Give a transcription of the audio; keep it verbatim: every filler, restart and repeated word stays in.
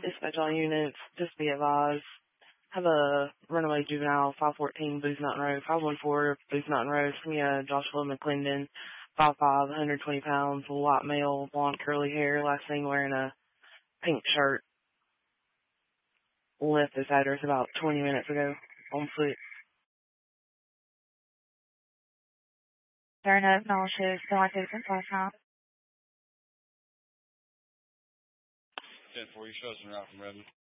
Dispatch all units, just be advised. Have a runaway juvenile, five fourteen Booth Mountain Road, five one four Booth Mountain Road, from uh, Joshua McClendon, five five, one hundred twenty pounds, white male, blonde curly hair, last seen wearing a pink shirt. Left this address about twenty minutes ago on foot. Turn up, no shoes, still like this in last night. ten four, you show us en route from Redmond.